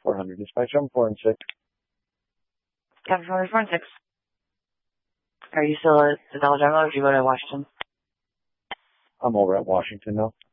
400. Dispatch, I'm 4 and 6. Captain 4 and 6. Are you still at the Dollar General or did you go to Washington? I'm over at Washington now.